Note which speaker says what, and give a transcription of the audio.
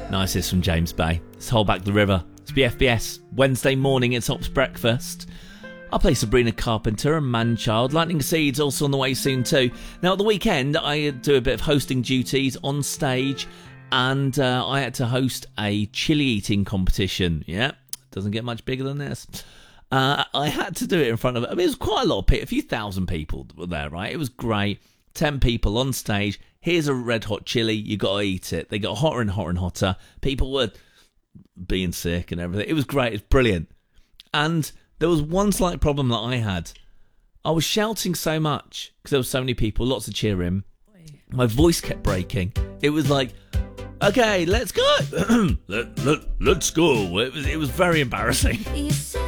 Speaker 1: Nice, this from James Bay. It's Hold Back the River. It's BFBS. Wednesday morning, it's Ops Breakfast. I play Sabrina Carpenter and Manchild. Lightning Seeds also on the way soon too. Now at the weekend, I do a bit of hosting duties on stage, and I had to host a chili eating competition. Yeah, doesn't get much bigger than this. I had to do it in front of, it was quite a lot of people, a few thousand people were there, right? It was great. 10 people on stage. Here's a red hot chili. You got to eat it. They got hotter and hotter and hotter. People were being sick and everything. It was great. It's brilliant. And there was one slight problem that I had. I was shouting so much because there were so many people, lots of cheering. My voice kept breaking. It was like, okay, let's go. Let's go. It was very embarrassing.